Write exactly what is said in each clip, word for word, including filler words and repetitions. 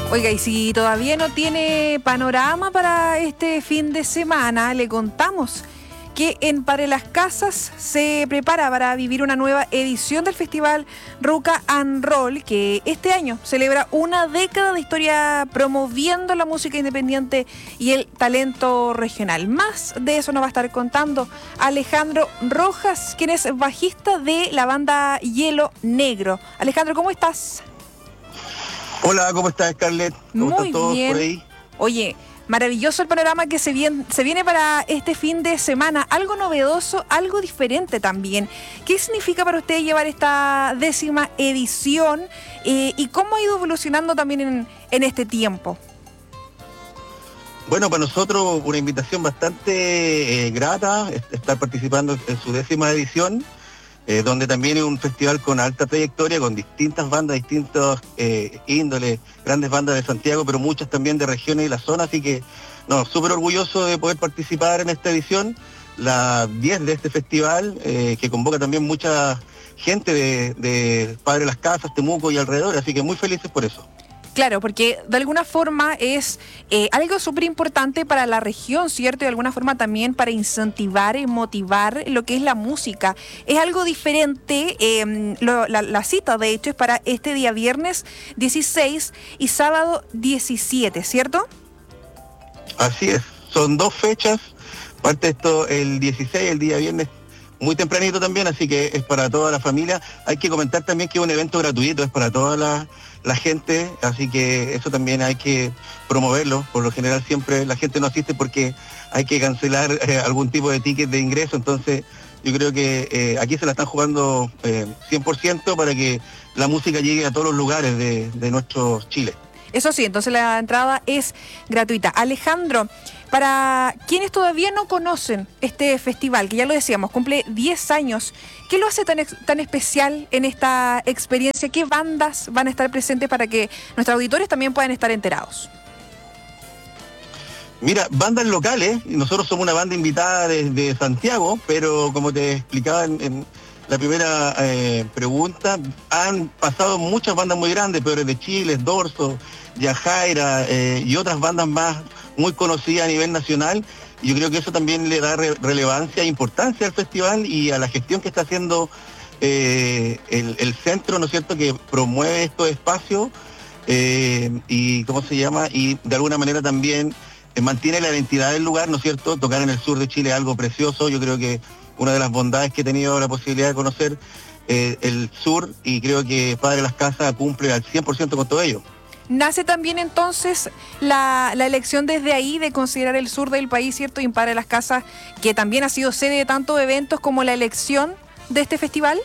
Oiga, y si todavía no tiene panorama para este fin de semana, le contamos que en Padre Las Casas se prepara para vivir una nueva edición del festival Rock and Roll, que este año celebra una década de historia promoviendo la música independiente y el talento regional. Más de eso nos va a estar contando Alejandro Rojas, quien es bajista de la banda Hielo Negro. Alejandro, ¿cómo estás? Hola, ¿cómo estás, Scarlett? ¿Cómo Muy están todos bien. por ahí? Oye, maravilloso el panorama que se viene, se viene para este fin de semana. Algo novedoso, algo diferente también. ¿Qué significa para usted llevar esta décima edición eh, y cómo ha ido evolucionando también en, en este tiempo? Bueno, para nosotros una invitación bastante eh, grata estar participando en su décima edición. Eh, donde también es un festival con alta trayectoria, con distintas bandas, distintos eh, índoles, grandes bandas de Santiago, pero muchas también de regiones y la zona, así que no, súper orgulloso de poder participar en esta edición, la diez de este festival, eh, que convoca también mucha gente de, de Padre Las Casas, Temuco y alrededor, así que muy felices por eso. Claro, porque de alguna forma es eh, algo súper importante para la región, ¿cierto? Y de alguna forma también para incentivar y motivar lo que es la música. Es algo diferente, eh, lo, la, la cita de hecho es para este día viernes dieciséis y sábado diecisiete, ¿cierto? Así es, son dos fechas, parte esto el dieciséis, el día viernes, muy tempranito también, así que es para toda la familia. Hay que comentar también que es un evento gratuito, es para toda la, la gente, así que eso también hay que promoverlo. Por lo general siempre la gente no asiste porque hay que cancelar eh, algún tipo de ticket de ingreso, entonces yo creo que eh, aquí se la están jugando eh, cien por ciento para que la música llegue a todos los lugares de, de nuestro Chile. Eso sí, entonces la entrada es gratuita. Alejandro, para quienes todavía no conocen este festival, que ya lo decíamos, cumple diez años, ¿qué lo hace tan, tan especial en esta experiencia? ¿Qué bandas van a estar presentes para que nuestros auditores también puedan estar enterados? Mira, bandas locales, nosotros somos una banda invitada desde Santiago, pero como te explicaba en, en la primera eh, pregunta, han pasado muchas bandas muy grandes, Peores de Chile, Dorso, Yajaira eh, y otras bandas más muy conocidas a nivel nacional. Yo creo que eso también le da re relevancia e importancia al festival y a la gestión que está haciendo eh, el, el centro, ¿no es cierto?, que promueve estos espacios eh, y, ¿cómo se llama?, y de alguna manera también eh, mantiene la identidad del lugar, ¿no es cierto?, tocar en el sur de Chile es algo precioso. Yo creo que una de las bondades que he tenido la posibilidad de conocer eh, el sur, y creo que Padre Las Casas cumple al cien por ciento con todo ello. Nace también entonces la, la elección desde ahí de considerar el sur del país, ¿cierto? Y en Padre Las Casas, que también ha sido sede de tantos eventos, como la elección de este festival.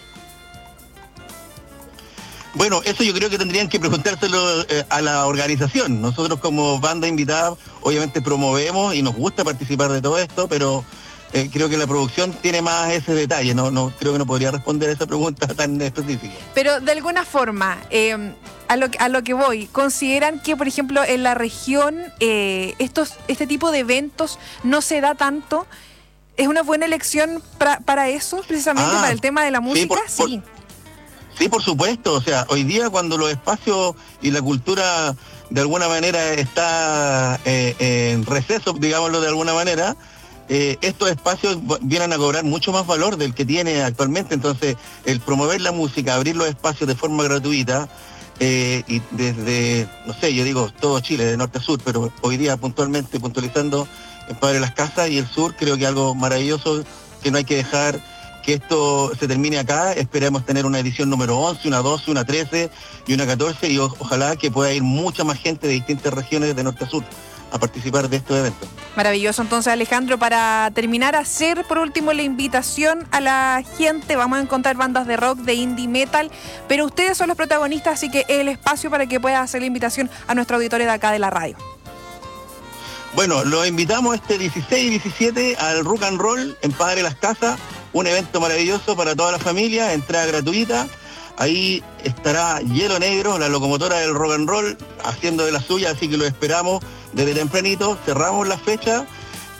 Bueno, eso yo creo que tendrían que preguntárselo eh, a la organización. Nosotros como banda invitada obviamente promovemos y nos gusta participar de todo esto, pero eh, creo que la producción tiene más ese detalle. No, no creo que no podría responder a esa pregunta tan específica. Pero de alguna forma, eh, a, lo, a lo que voy, ¿consideran que, por ejemplo, en la región eh, estos, este tipo de eventos no se da tanto? ¿Es una buena elección para, para eso, precisamente ah, para el tema de la música? Sí, por, por, sí. Sí, por supuesto. O sea, hoy día cuando los espacios y la cultura de alguna manera está eh, en receso, digámoslo de alguna manera, eh, estos espacios vienen a cobrar mucho más valor del que tiene actualmente. Entonces, el promover la música, abrir los espacios de forma gratuita, eh, y desde, no sé, yo digo todo Chile, de norte a sur, pero hoy día puntualmente, puntualizando en Padre Las Casas y el sur, creo que algo maravilloso que no hay que dejar que esto se termine acá. Esperamos tener una edición número once, una doce, una trece y una catorce, y o, ojalá que pueda ir mucha más gente de distintas regiones de norte a sur a participar de estos eventos. Maravilloso. Entonces, Alejandro, para terminar, hacer por último la invitación a la gente. Vamos a encontrar bandas de rock, de indie metal, pero ustedes son los protagonistas, así que el espacio para que pueda hacer la invitación a nuestros auditores de acá de la radio. Bueno, los invitamos este dieciséis y diecisiete al Rock and Roll en Padre Las Casas, un evento maravilloso para toda la familia, entrada gratuita. Ahí estará Hielo Negro, la locomotora del rock and roll, haciendo de la suya, así que lo esperamos desde tempranito. Cerramos la fecha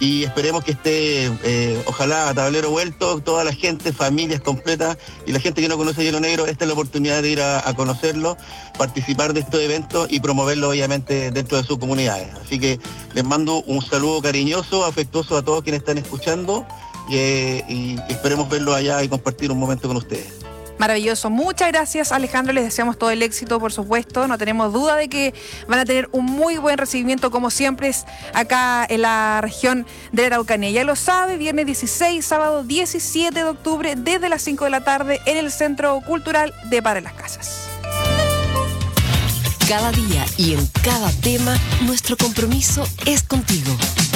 y esperemos que esté, eh, ojalá a tablero vuelto, toda la gente, familias completas, y la gente que no conoce Hielo Negro, esta es la oportunidad de ir a, a conocerlo, participar de estos eventos y promoverlo obviamente dentro de sus comunidades. Así que les mando un saludo cariñoso, afectuoso a todos quienes están escuchando, y, eh, y esperemos verlo allá y compartir un momento con ustedes. Maravilloso. Muchas gracias, Alejandro. Les deseamos todo el éxito, por supuesto. No tenemos duda de que van a tener un muy buen recibimiento, como siempre es acá en la región de la Araucanía. Ya lo sabe, viernes dieciséis, sábado diecisiete de octubre, desde las cinco de la tarde, en el Centro Cultural de Para las Casas. Cada día y en cada tema, nuestro compromiso es contigo.